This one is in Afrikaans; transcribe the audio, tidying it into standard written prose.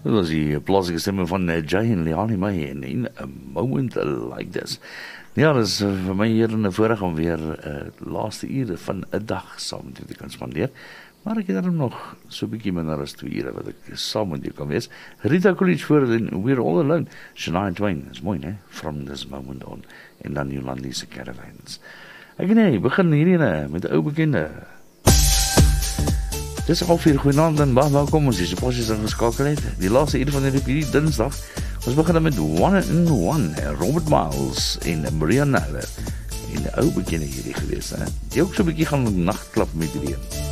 Dit was die plaaslike stemme van Jay en Leani May en In a Moment Like This. Ja, dit is vir my hier in 'n voorreg om weer laaste ure van 'n dag saam met jou te kan spandeer. Maar ek het dan nog so 'n bietjie minder as 2 ure wat ek saam met jou kan wees. Rita Coolidge voor en We're All Alone. Shania Twain, is mooi, né? From This Moment On. En dan Jolandise Caravans. Ek begin hierdie met 'n ou bekende. Dis al 4 goeienaand en baie welkom ons is posies ingeskakel het. Die laaste ure van hierdie Dinsdag. Ons begin met One and One, Robert Miles en Maria Nelle. En 'n ou bekende hierdie gewees, hè. Die ook so 'n bietjie gaan nagklap met hierdie.